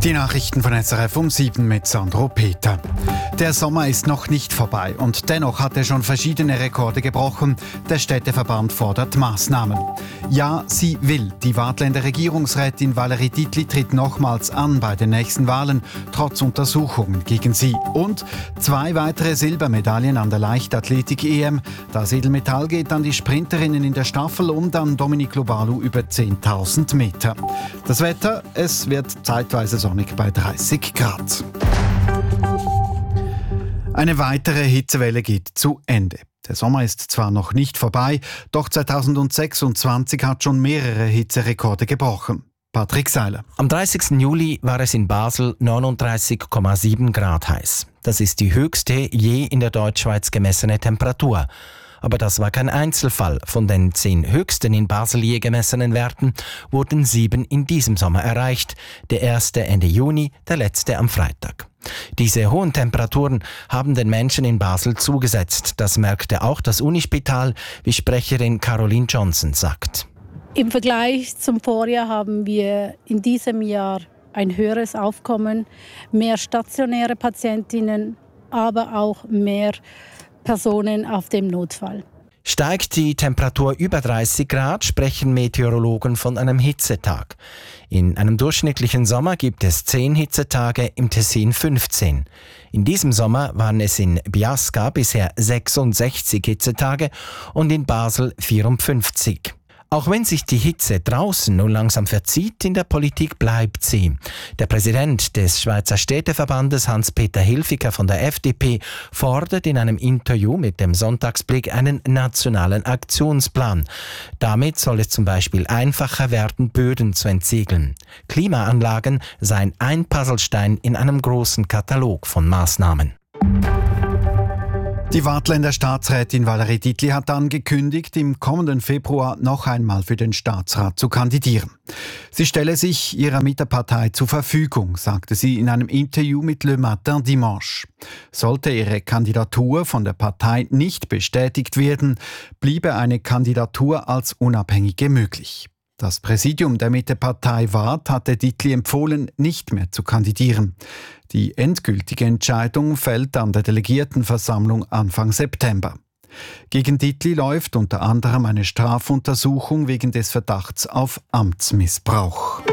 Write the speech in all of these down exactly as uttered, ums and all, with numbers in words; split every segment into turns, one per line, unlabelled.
Die Nachrichten von S R F um sieben mit Sandro Peter. Der Sommer ist noch nicht vorbei und dennoch hat er schon verschiedene Rekorde gebrochen. Der Städteverband fordert Maßnahmen. Ja, sie will. Die Waadtländer Regierungsrätin Valerie Dietli tritt nochmals an bei den nächsten Wahlen, trotz Untersuchungen gegen sie. Und zwei weitere Silbermedaillen an der Leichtathletik-E M. Das Edelmetall geht an die Sprinterinnen in der Staffel und an Dominic Lobalu über zehntausend Meter. Das Wetter, es wird zeitweise sonnig bei dreißig Grad. Eine weitere Hitzewelle geht zu Ende. Der Sommer ist zwar noch nicht vorbei, doch zweitausendsechsundzwanzig hat schon mehrere Hitzerekorde gebrochen. Patrick Seiler.
Am dreißigsten Juli war es in Basel neununddreißig Komma sieben Grad heiß. Das ist die höchste je in der Deutschschweiz gemessene Temperatur. Aber das war kein Einzelfall. Von den zehn höchsten in Basel je gemessenen Werten wurden sieben in diesem Sommer erreicht. Der erste Ende Juni, der letzte am Freitag. Diese hohen Temperaturen haben den Menschen in Basel zugesetzt. Das merkte auch das Unispital, wie Sprecherin Caroline Johnson sagt.
Im Vergleich zum Vorjahr haben wir in diesem Jahr ein höheres Aufkommen, mehr stationäre Patientinnen, aber auch mehr Personen auf dem Notfall.
Steigt die Temperatur über dreißig Grad, sprechen Meteorologen von einem Hitzetag. In einem durchschnittlichen Sommer gibt es zehn Hitzetage, im Tessin fünfzehn. In diesem Sommer waren es in Biasca bisher sechsundsechzig Hitzetage und in Basel vierundfünfzig. Auch wenn sich die Hitze draußen nun langsam verzieht, in der Politik bleibt sie. Der Präsident des Schweizer Städteverbandes Hans-Peter Hilfiger von der F D P fordert in einem Interview mit dem Sonntagsblick einen nationalen Aktionsplan. Damit soll es zum Beispiel einfacher werden, Böden zu entsiegeln. Klimaanlagen seien ein Puzzlestein in einem großen Katalog von Maßnahmen.
Die Waadtländer Staatsrätin Valerie Dietli hat angekündigt, im kommenden Februar noch einmal für den Staatsrat zu kandidieren. Sie stelle sich ihrer Mittepartei zur Verfügung, sagte sie in einem Interview mit Le Matin Dimanche. Sollte ihre Kandidatur von der Partei nicht bestätigt werden, bliebe eine Kandidatur als Unabhängige möglich. Das Präsidium der Mittepartei Waadt hatte Dietli empfohlen, nicht mehr zu kandidieren. Die endgültige Entscheidung fällt an der Delegiertenversammlung Anfang September. Gegen Dietli läuft unter anderem eine Strafuntersuchung wegen des Verdachts auf Amtsmissbrauch.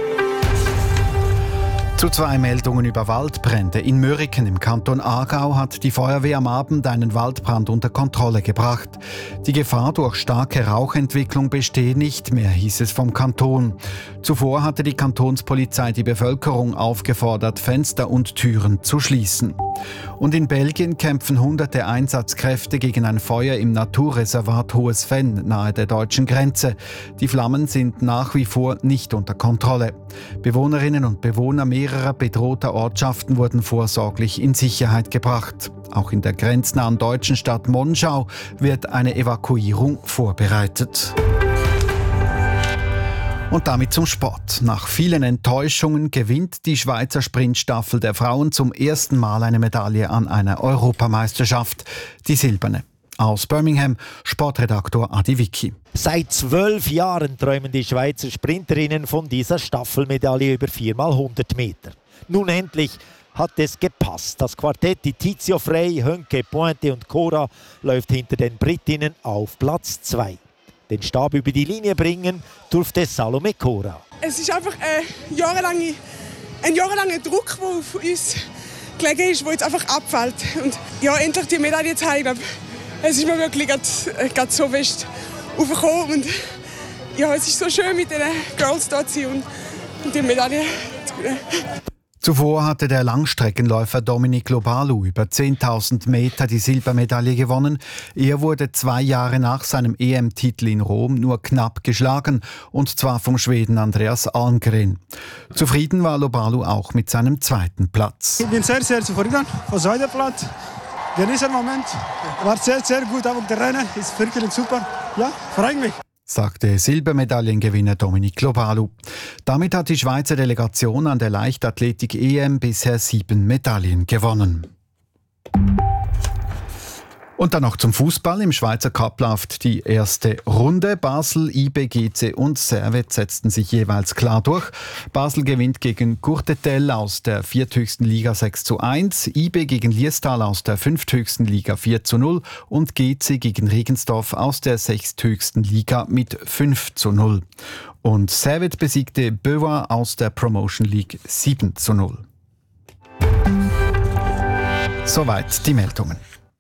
Zu zwei Meldungen über Waldbrände. In Mörriken im Kanton Aargau hat die Feuerwehr am Abend einen Waldbrand unter Kontrolle gebracht. Die Gefahr durch starke Rauchentwicklung bestehe nicht mehr, hieß es vom Kanton. Zuvor hatte die Kantonspolizei die Bevölkerung aufgefordert, Fenster und Türen zu schließen. Und in Belgien kämpfen hunderte Einsatzkräfte gegen ein Feuer im Naturreservat Hohes Venn nahe der deutschen Grenze. Die Flammen sind nach wie vor nicht unter Kontrolle. Bewohnerinnen und Bewohner mehrerer bedrohter Ortschaften wurden vorsorglich in Sicherheit gebracht. Auch in der grenznahen deutschen Stadt Monschau wird eine Evakuierung vorbereitet. Und damit zum Sport. Nach vielen Enttäuschungen gewinnt die Schweizer Sprintstaffel der Frauen zum ersten Mal eine Medaille an einer Europameisterschaft, die silberne. Aus Birmingham, Sportredaktor Adi Vicky.
Seit zwölf Jahren träumen die Schweizer Sprinterinnen von dieser Staffelmedaille über vier mal hundert Meter. Nun endlich hat es gepasst. Das Quartett Tizio Frey, Hönke, Pointe und Cora läuft hinter den Britinnen auf Platz zwei. Den Stab über die Linie bringen durfte Salome Cora.
Es ist einfach ein jahrelanger, ein jahrelanger Druck, der auf uns gelegen ist, der jetzt einfach abfällt. Und ja, endlich die Medaille zu haben, ich glaube, es ist mir wirklich gerade so fest aufgekommen. Und ja, es ist so schön, mit den Girls da zu sein und, und die Medaille zu gewinnen.
Zuvor hatte der Langstreckenläufer Dominic Lobalu über zehntausend Meter die Silbermedaille gewonnen. Er wurde zwei Jahre nach seinem E M-Titel in Rom nur knapp geschlagen, und zwar vom Schweden Andreas Almgren. Zufrieden war Lobalu auch mit seinem zweiten Platz.
Ich bin sehr, sehr zufrieden vom zweiten Platz. Genieße den Moment. War sehr, sehr gut, aber der Rennen ist wirklich super. Ja, freue mich.
Sagte Silbermedaillengewinner Dominic Lobalu. Damit hat die Schweizer Delegation an der Leichtathletik-E M bisher sieben Medaillen gewonnen. Und dann noch zum Fußball. Im Schweizer Cup läuft die erste Runde. Basel, I B, G C und Servet setzten sich jeweils klar durch. Basel gewinnt gegen Courtetel aus der vierthöchsten Liga sechs zu eins, I B gegen Liestal aus der fünfthöchsten Liga vier zu null und G C gegen Regensdorf aus der sechsthöchsten Liga mit fünf zu null. Und Servet besiegte Beauvoir aus der Promotion League sieben zu null. Soweit die Meldungen.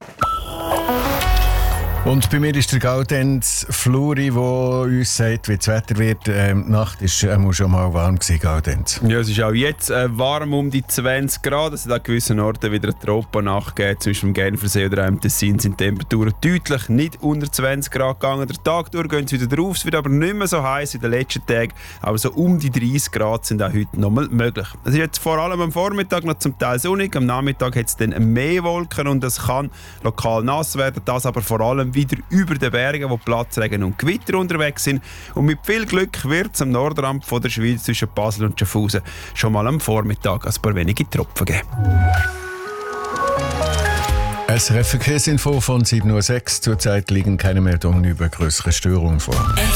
Und bei mir ist der Gaudenz Fluri, der uns sagt, wie das Wetter wird. Ähm, die Nacht war äh, schon mal warm gewesen, Gaudenz.
Ja, es ist auch jetzt äh, warm, um die zwanzig Grad. Es hat an gewissen Orten wieder eine Tropennacht gegeben. Zum Beispiel im Genfersee oder im Tessin sind die Temperaturen deutlich nicht unter zwanzig Grad gegangen. Der Tag durch gehen sie wieder drauf. Es wird aber nicht mehr so heiß wie in den letzten Tagen. Aber so um die dreißig Grad sind auch heute noch mal möglich. Es ist jetzt vor allem am Vormittag noch zum Teil sonnig. Am Nachmittag hat es dann mehr Wolken und es kann lokal nass werden. Das aber vor allem wieder über den Bergen, wo Platzregen und Gewitter unterwegs sind. Und mit viel Glück wird es am Nordrand von der Schweiz zwischen Basel und Schaffhausen schon mal am Vormittag ein paar wenige Tropfen geben.
S R F Verkehrsinfo von sieben Uhr sechs. Zurzeit liegen keine Meldungen über größere Störungen vor.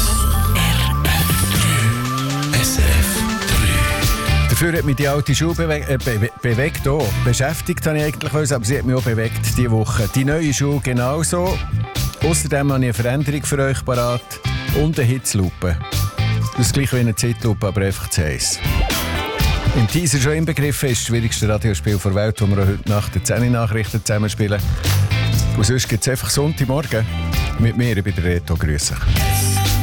S R F drei. Dafür hat mich die alte Schule bewe- äh, be- bewegt. Oh, beschäftigt habe ich eigentlich was, aber sie hat mich auch bewegt diese Woche. Die neue Schule genauso. Außerdem habe ich eine Veränderung für euch parat und eine Hitzlupe. Das ist gleich wie eine Zeitlupe, aber einfach zu heiß. Im Teaser schon inbegriffen ist das schwierigste Radiospiel der Welt, das wir heute Nacht die zehn Nachrichten zusammenspielen. Und sonst gibt es einfach Sonntagmorgen mit mir bei der Reto. Grüße.